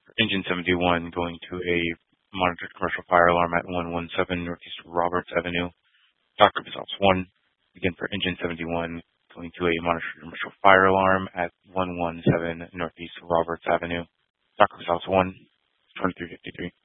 Engine 71 going to a monitored commercial fire alarm at 117 Northeast Roberts Avenue. Dock results 1. Again, for Engine 71 going to a monitored commercial fire alarm at 117 Northeast Roberts Avenue. Dock results 1. 2353.